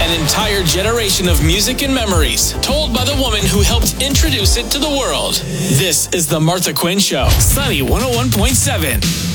An entire generation of music and memories, told by the woman who helped introduce it to the world. This is The Martha Quinn Show, Sunny 101.7.